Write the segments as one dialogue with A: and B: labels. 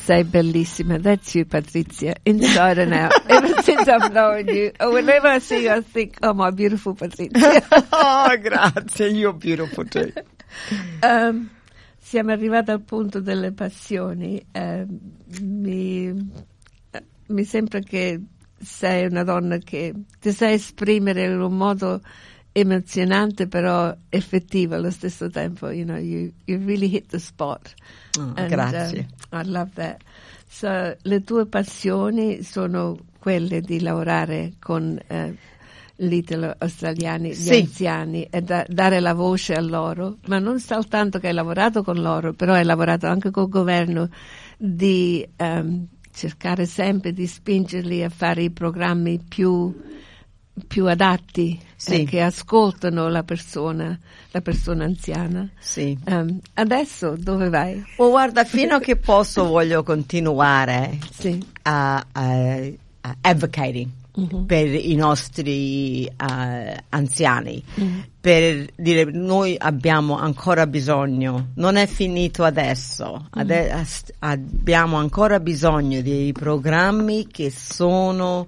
A: Sei bellissima. That's you, Patrizia, inside and out. Ever since I've known you, whenever I see you, I think, oh, my beautiful Patrizia.
B: Oh, grazie, you're beautiful too.
A: Siamo arrivati al punto delle passioni. Mi sembra che sei una donna che ti sai esprimere in un modo emozionante però effettivo allo stesso tempo. You know, you really hit the spot.
B: Grazie.
A: I love that. So, le tue passioni sono quelle di lavorare con gli italo-australiani, gli anziani, e dare la voce a loro, ma non soltanto che hai lavorato con loro, però hai lavorato anche col governo di cercare sempre di spingerli a fare i programmi più adatti, che ascoltano la persona anziana.
B: Sì.
A: Adesso dove vai?
B: Oh, guarda, fino a che posso voglio continuare a advocating per i nostri anziani, per dire noi abbiamo ancora bisogno, non è finito adesso, abbiamo ancora bisogno dei programmi che sono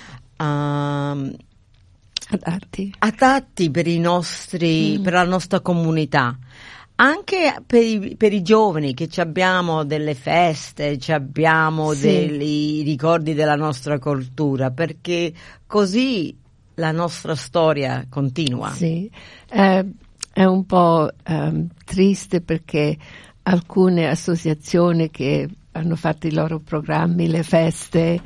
B: adatti per i nostri, per la nostra comunità, anche per i giovani, che ci abbiamo delle feste, ci abbiamo dei ricordi della nostra cultura, perché così la nostra storia continua. Sì,
A: è un po' triste perché alcune associazioni che hanno fatto i loro programmi, le feste,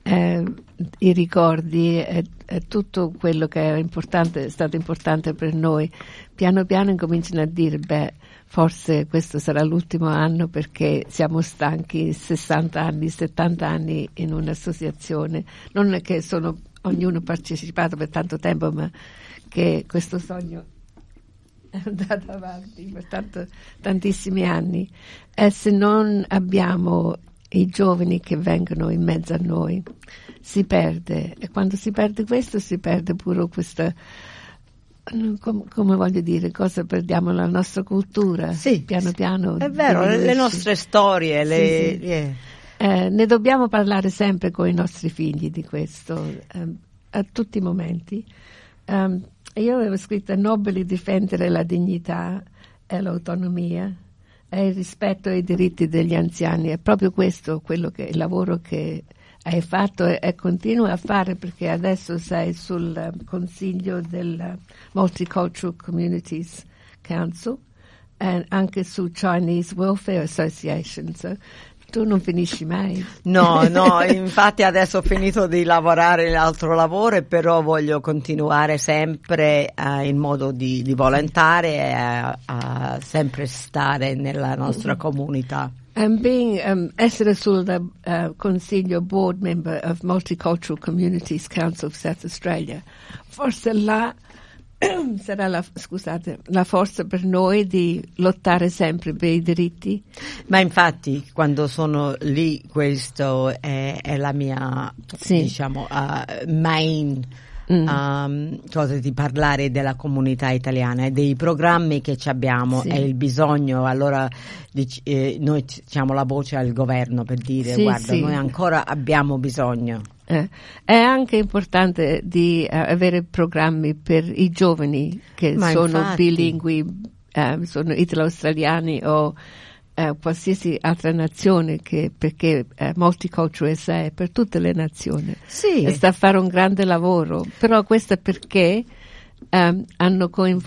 A: i ricordi, tutto quello che è stato importante per noi, piano piano incominciano a dire forse questo sarà l'ultimo anno perché siamo stanchi, 60 anni, 70 anni in un'associazione, non è che ognuno ha partecipato per tanto tempo, ma che questo sogno è andato avanti per tantissimi anni, e se non abbiamo i giovani che vengono in mezzo a noi si perde, e quando si perde questo si perde pure questa, come voglio dire, cosa perdiamo? La nostra cultura, piano piano
B: è vero, le nostre storie,
A: ne dobbiamo parlare sempre con i nostri figli di questo, a tutti i momenti. Io avevo scritto: è nobile difendere la dignità e l'autonomia e il rispetto ai diritti degli anziani. È proprio questo il lavoro che hai fatto e continui a fare, perché adesso sei sul consiglio del Multicultural Communities Council e anche su Chinese Welfare Association. So, tu non finisci mai.
B: No, infatti adesso ho finito di lavorare l'altro lavoro, però voglio continuare sempre in modo di volontare a sempre stare nella nostra comunità.
A: Essere sul consiglio board member of Multicultural Communities Council of South Australia, forse sarà la forza per noi di lottare sempre per i diritti.
B: Ma infatti quando sono lì questo è la mia diciamo main cosa di parlare della comunità italiana e dei programmi che ci abbiamo e il bisogno. Allora noi diciamo la voce al governo per dire guarda, noi ancora abbiamo bisogno.
A: È anche importante di avere programmi per i giovani che sono bilingui, sono italo-australiani o qualsiasi altra nazione, perché Multicultural SA è per tutte le nazioni e sta a fare un grande lavoro, però questo è perché hanno coinvolto